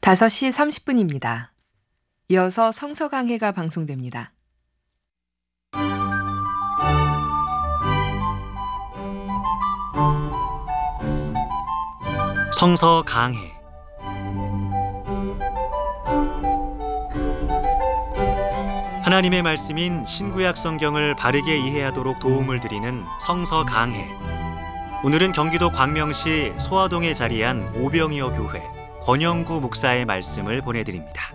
5시 30분입니다. 이어서 성서 강해가 방송됩니다. 성서 강해. 하나님의 말씀인 신구약 성경을 바르게 이해하도록 도움을 드리는 성서 강해. 오늘은 경기도 광명시 소화동에 자리한 오병이어 교회 권영구 목사의 말씀을 보내드립니다.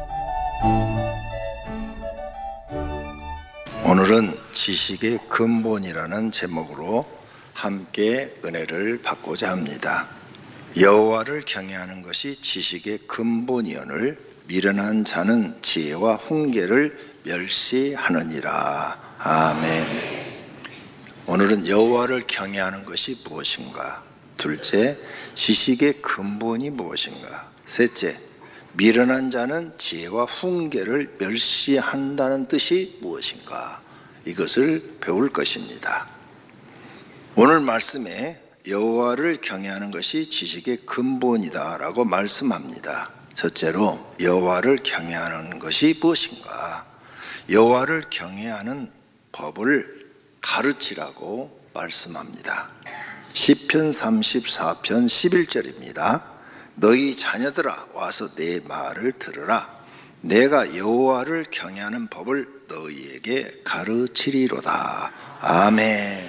오늘은 지식의 근본이라는 제목으로 함께 은혜를 받고자 합니다. 여호와를 경외하는 것이 지식의 근본이오늘 미련한 자는 지혜와 훈계를 멸시하느니라. 아멘. 오늘은 여호와를 경외하는 것이 무엇인가? 둘째, 지식의 근본이 무엇인가? 셋째, 미련한 자는 지혜와 훈계를 멸시한다는 뜻이 무엇인가? 이것을 배울 것입니다. 오늘 말씀에 여호와를 경외하는 것이 지식의 근본이다 라고 말씀합니다. 첫째로 여호와를 경외하는 것이 무엇인가? 여호와를 경외하는 법을 가르치라고 말씀합니다. 시편 34편 11절입니다. 너희 자녀들아 와서 내 말을 들으라. 내가 여호와를 경외하는 법을 너희에게 가르치리로다. 아멘.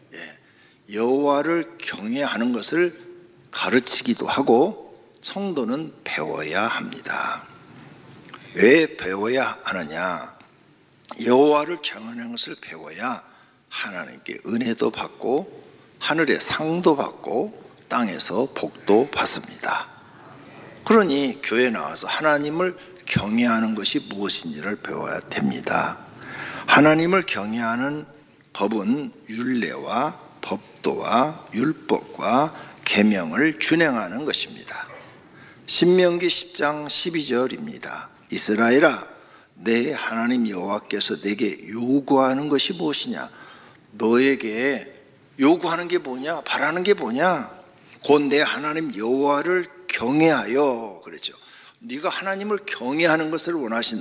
여호와를 경외하는 것을 가르치기도 하고 성도는 배워야 합니다. 왜 배워야 하느냐? 여호와를 경외하는 것을 배워야 하나님께 은혜도 받고 하늘의 상도 받고 땅에서 복도 받습니다. 그러니 교회에 나와서 하나님을 경외하는 것이 무엇인지를 배워야 됩니다. 하나님을 경외하는 법은 율례와 법도와 율법과 계명을 준행하는 것입니다. 신명기 10장 12절입니다. 이스라엘아, 내 하나님 여호와께서 내게 요구하는 것이 무엇이냐? 너에게 요구하는 게 뭐냐? 바라는 게 뭐냐? 곧 내 하나님 여호와를 경외하여 그랬죠. 네가 하나님을 경외하는 것을 원하신다.